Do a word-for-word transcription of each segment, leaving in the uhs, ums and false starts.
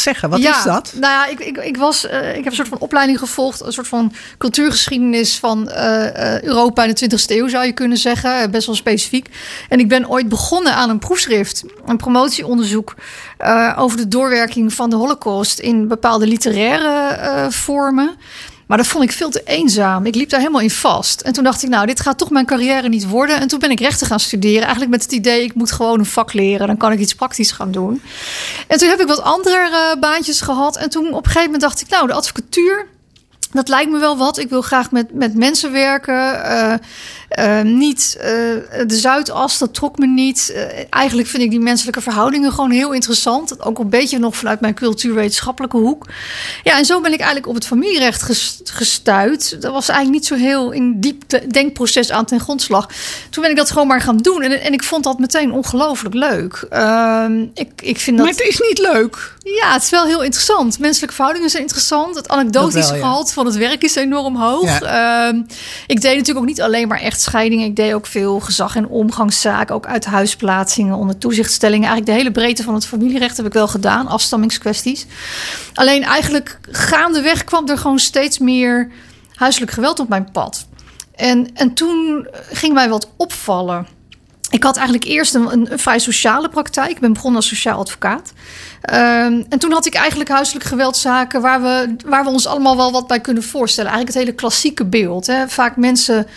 zeggen. Wat ja, is dat? Nou ja, ik, ik, ik, was, uh, ik heb een soort van opleiding gevolgd. Een soort van cultuurgeschiedenis van uh, uh, Europa in de twintigste eeuw, zou je kunnen zeggen. Best wel specifiek. En ik ben ooit begonnen aan een proefschrift. Een promotieonderzoek uh, over de doorwerking van de Holocaust in bepaalde literaire uh, vormen. Maar dat vond ik veel te eenzaam. Ik liep daar helemaal in vast. En toen dacht ik, nou, dit gaat toch mijn carrière niet worden. En toen ben ik rechten gaan studeren. Eigenlijk met het idee, ik moet gewoon een vak leren. Dan kan ik iets praktisch gaan doen. En toen heb ik wat andere uh, baantjes gehad. En toen op een gegeven moment dacht ik, nou, de advocatuur, dat lijkt me wel wat. Ik wil graag met, met mensen werken. Uh, uh, niet uh, de Zuidas, dat trok me niet. Uh, eigenlijk vind ik die menselijke verhoudingen gewoon heel interessant. Ook een beetje nog vanuit mijn cultuurwetenschappelijke hoek. Ja, en zo ben ik eigenlijk op het familierecht gestuit. Dat was eigenlijk niet zo heel in diep denkproces aan ten grondslag. Toen ben ik dat gewoon maar gaan doen. En, en ik vond dat meteen ongelooflijk leuk. Uh, ik, ik vind dat... Maar het is niet leuk. Ja, het is wel heel interessant. Menselijke verhoudingen zijn interessant. Het anekdotische ja. gehalte van het werk is enorm hoog. Ja. Uh, ik deed natuurlijk ook niet alleen maar echtscheidingen. Ik deed ook veel gezag- en omgangszaken. Ook uit huisplaatsingen, onder toezichtstellingen. Eigenlijk de hele breedte van het familierecht heb ik wel gedaan. Afstammingskwesties. Alleen eigenlijk gaandeweg kwam er gewoon steeds meer huiselijk geweld op mijn pad. En, en toen ging mij wat opvallen. Ik had eigenlijk eerst een, een, een vrij sociale praktijk. Ik ben begonnen als sociaal advocaat. Um, en toen had ik eigenlijk huiselijk geweldzaken waar we, waar we ons allemaal wel wat bij kunnen voorstellen. Eigenlijk het hele klassieke beeld. Hè. Vaak mensen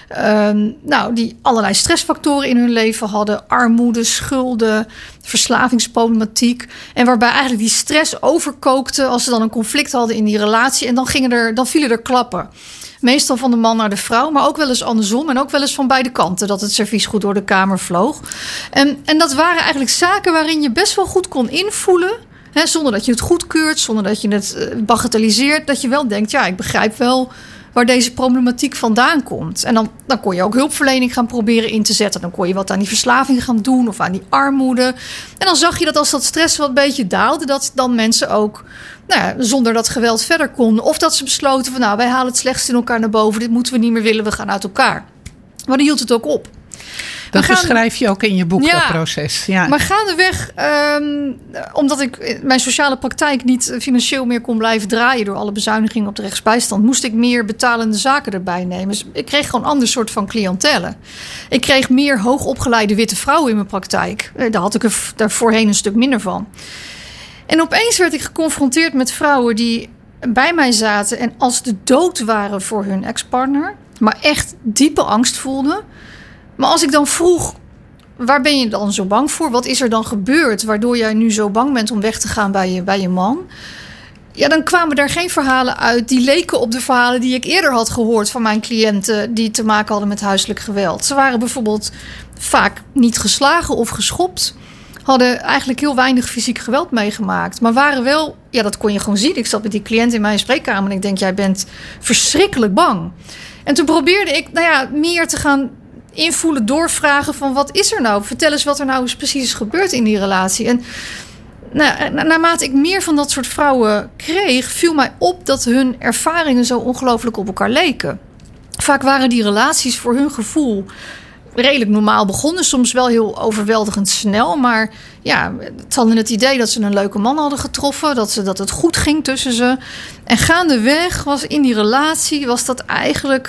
um, nou, die allerlei stressfactoren in hun leven hadden. Armoede, schulden, verslavingsproblematiek. En waarbij eigenlijk die stress overkookte als ze dan een conflict hadden in die relatie. En dan, gingen er, dan vielen er klappen. Meestal van de man naar de vrouw, maar ook wel eens andersom. En ook wel eens van beide kanten, dat het servies goed door de kamer vloog. En, en dat waren eigenlijk zaken waarin je best wel goed kon invoelen. Hè, zonder dat je het goedkeurt, zonder dat je het bagatelliseert. Dat je wel denkt, ja, ik begrijp wel waar deze problematiek vandaan komt. En dan, dan kon je ook hulpverlening gaan proberen in te zetten. Dan kon je wat aan die verslaving gaan doen of aan die armoede. En dan zag je dat als dat stress wat een beetje daalde, dat dan mensen ook nou ja, zonder dat geweld verder konden. Of dat ze besloten van nou, wij halen het slechtste in elkaar naar boven. Dit moeten we niet meer willen, we gaan uit elkaar. Maar dan hield het ook op. Dat gaan, beschrijf je ook in je boek, ja, dat proces. Ja. Maar gaandeweg, um, omdat ik mijn sociale praktijk niet financieel meer kon blijven draaien door alle bezuinigingen op de rechtsbijstand, moest ik meer betalende zaken erbij nemen. Dus ik kreeg gewoon een ander soort van cliëntele. Ik kreeg meer hoogopgeleide witte vrouwen in mijn praktijk. Daar had ik er daar voorheen een stuk minder van. En opeens werd ik geconfronteerd met vrouwen die bij mij zaten en als de dood waren voor hun ex-partner, maar echt diepe angst voelden. Maar als ik dan vroeg, waar ben je dan zo bang voor? Wat is er dan gebeurd waardoor jij nu zo bang bent om weg te gaan bij je, bij je man? Ja, dan kwamen daar geen verhalen uit die leken op de verhalen die ik eerder had gehoord van mijn cliënten die te maken hadden met huiselijk geweld. Ze waren bijvoorbeeld vaak niet geslagen of geschopt, hadden eigenlijk heel weinig fysiek geweld meegemaakt, maar waren wel, ja, dat kon je gewoon zien. Ik zat met die cliënt in mijn spreekkamer en ik denk, jij bent verschrikkelijk bang. En toen probeerde ik, nou ja, meer te gaan invoelen, doorvragen van wat is er nou? Vertel eens wat er nou eens precies is gebeurd in die relatie. En nou, naarmate ik meer van dat soort vrouwen kreeg, viel mij op dat hun ervaringen zo ongelooflijk op elkaar leken. Vaak waren die relaties voor hun gevoel redelijk normaal begonnen. Soms wel heel overweldigend snel. Maar ja, ze hadden het idee dat ze een leuke man hadden getroffen. Dat, ze, dat het goed ging tussen ze. En gaandeweg was in die relatie was dat eigenlijk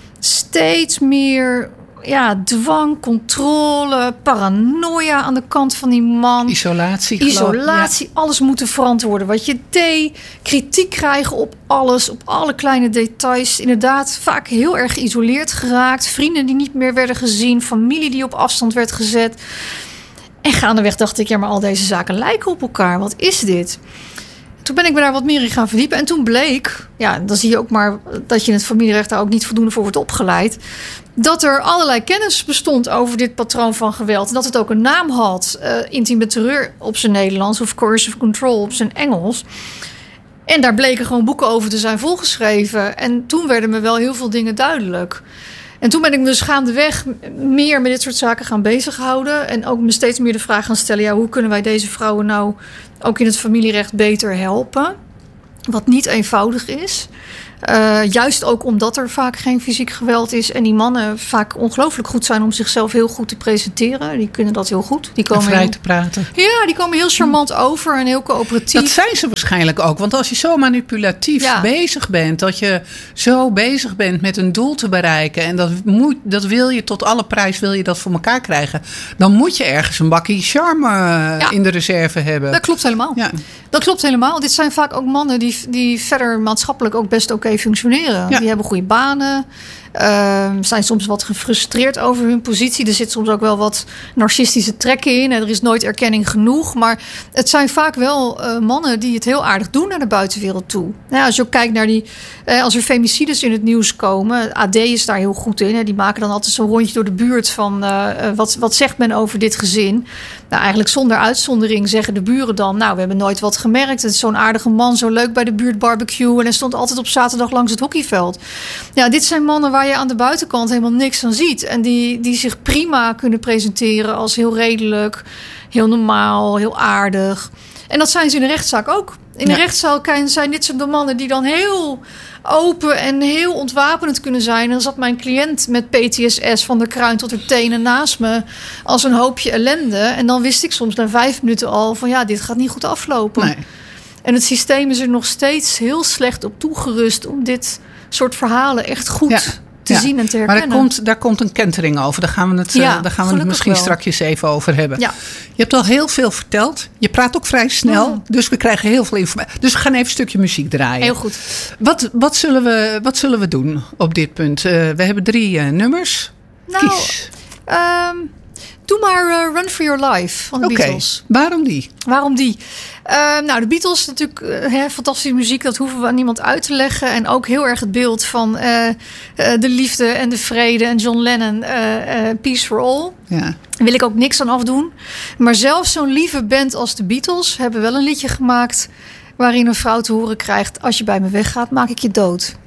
steeds meer ja, dwang, controle, paranoia aan de kant van die man. Isolatie. Isolatie, ja. Alles moeten verantwoorden wat je deed. Kritiek krijgen op alles, op alle kleine details. Inderdaad, vaak heel erg geïsoleerd geraakt. Vrienden die niet meer werden gezien. Familie die op afstand werd gezet. En gaandeweg dacht ik, ja, maar al deze zaken lijken op elkaar. Wat is dit? Toen ben ik me daar wat meer in gaan verdiepen. En toen bleek, ja, dan zie je ook maar dat je in het familierecht daar ook niet voldoende voor wordt opgeleid, dat er allerlei kennis bestond over dit patroon van geweld. En dat het ook een naam had. Uh, intieme terreur op zijn Nederlands of coercive control op zijn Engels. En daar bleken gewoon boeken over te zijn volgeschreven. En toen werden me wel heel veel dingen duidelijk. En toen ben ik me dus gaandeweg meer met dit soort zaken gaan bezighouden. En ook me steeds meer de vraag gaan stellen, ja, hoe kunnen wij deze vrouwen nou ook in het familierecht beter helpen? Wat niet eenvoudig is. Uh, juist ook omdat er vaak geen fysiek geweld is. En die mannen vaak ongelooflijk goed zijn om zichzelf heel goed te presenteren. Die kunnen dat heel goed. Die komen en vrij heel, te praten. Ja, die komen heel charmant over en heel coöperatief. Dat zijn ze waarschijnlijk ook. Want als je zo manipulatief ja. bezig bent. Dat je zo bezig bent met een doel te bereiken. En dat, moet, dat wil je tot alle prijs wil je dat voor elkaar krijgen. Dan moet je ergens een bakkie charme ja. in de reserve hebben. Dat klopt helemaal. Ja. Dat klopt helemaal. Dit zijn vaak ook mannen die, die verder maatschappelijk ook best oké okay functioneren. Ja. Die hebben goede banen. Uh, zijn soms wat gefrustreerd over hun positie. Er zit soms ook wel wat narcistische trekken in. En er is nooit erkenning genoeg. Maar het zijn vaak wel uh, mannen die het heel aardig doen naar de buitenwereld toe. Nou ja, als je ook kijkt naar die... Uh, als er femicides in het nieuws komen... A D is daar heel goed in. Hè. Die maken dan altijd zo'n rondje door de buurt van... Uh, wat, wat zegt men over dit gezin? Nou, eigenlijk zonder uitzondering zeggen de buren dan... nou, we hebben nooit wat gemerkt. Het is zo'n aardige man, zo leuk bij de buurtbarbecue... en hij stond altijd op zaterdag langs het hockeyveld. Ja, dit zijn mannen waar je aan de buitenkant helemaal niks van ziet. En die, die zich prima kunnen presenteren als heel redelijk... heel normaal, heel aardig. En dat zijn ze in de rechtszaak ook. In de ja. rechtszaal zijn dit soort mannen die dan heel open en heel ontwapenend kunnen zijn. En dan zat mijn cliënt met P T S S van de kruin tot de tenen naast me als een hoopje ellende. En dan wist ik soms na vijf minuten al van ja, dit gaat niet goed aflopen. Nee. En het systeem is er nog steeds heel slecht op toegerust om dit soort verhalen echt goed ja. te ja. zien en te herkennen. Maar daar komt, daar komt een kentering over. Daar gaan we het, ja, uh, daar gaan we het misschien wel. Straks even over hebben. Ja. Je hebt al heel veel verteld. Je praat ook vrij snel. Mm. Dus we krijgen heel veel informatie. Dus we gaan even een stukje muziek draaien. Heel goed. Wat, wat, zullen, we, wat zullen we doen op dit punt? Uh, we hebben drie uh, nummers. Nou, Kies. Um, doe maar uh, Run for Your Life van de okay. Beatles. Waarom die? Waarom die? Uh, nou, de Beatles natuurlijk uh, hè, fantastische muziek. Dat hoeven we aan niemand uit te leggen. En ook heel erg het beeld van uh, uh, de liefde en de vrede. En John Lennon, uh, uh, Peace for All. Ja. Daar wil ik ook niks aan afdoen. Maar zelfs zo'n lieve band als de Beatles hebben wel een liedje gemaakt... waarin een vrouw te horen krijgt... als je bij me weggaat, maak ik je dood.